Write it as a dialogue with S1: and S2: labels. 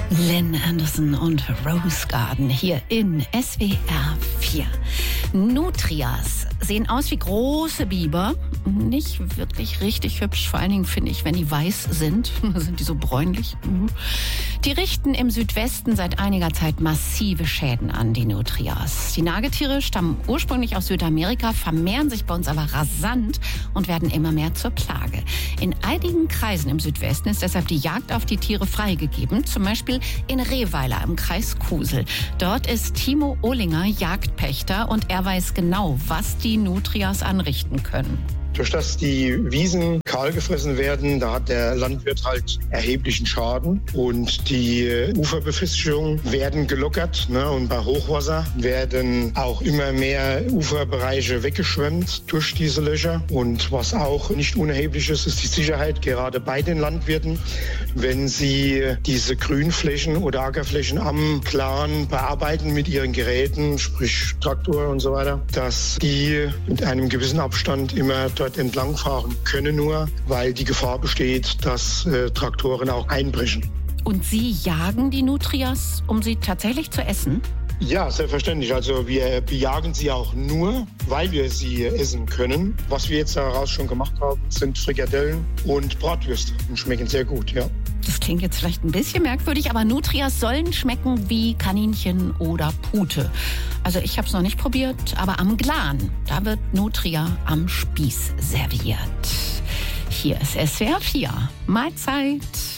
S1: Lynn Anderson und Rose Garden hier in SWR 4. Nutrias sehen aus wie große Biber. Nicht wirklich richtig hübsch, vor allen Dingen finde ich, wenn die weiß sind. Sind die so bräunlich. Die richten im Südwesten seit einiger Zeit massive Schäden an, die Nutrias. Die Nagetiere stammen ursprünglich aus Südamerika, vermehren sich bei uns aber rasant und werden immer mehr zur Plage. In einigen Kreisen im Südwesten ist deshalb die Jagd auf die Tiere freigegeben, zum Beispiel in Rehweiler im Kreis Kusel. Dort ist Timo Ohlinger Jagdpächter und er weiß genau, was die Nutrias anrichten können.
S2: Durch das die Wiesen kahl gefressen werden, da hat der Landwirt halt erheblichen Schaden und die Uferbefestigungen werden gelockert, und bei Hochwasser werden auch immer mehr Uferbereiche weggeschwemmt durch diese Löcher. Und was auch nicht unerheblich ist, ist die Sicherheit, gerade bei den Landwirten, wenn sie diese Grünflächen oder Ackerflächen am Plan bearbeiten mit ihren Geräten, sprich Traktor und so weiter, dass die mit einem gewissen Abstand immer dort entlangfahren können, nur weil die Gefahr besteht, dass Traktoren auch einbrechen.
S1: Und Sie jagen die Nutrias, um sie tatsächlich zu essen?
S2: Ja, selbstverständlich. Also wir bejagen sie auch nur, weil wir sie essen können. Was wir jetzt daraus schon gemacht haben, sind Frikadellen und Bratwürste und schmecken sehr gut, ja.
S1: Das klingt jetzt vielleicht ein bisschen merkwürdig, aber Nutrias sollen schmecken wie Kaninchen oder Pute. Also ich habe es noch nicht probiert, aber am Glan, da wird Nutria am Spieß serviert. Hier ist SWR 4. Mahlzeit.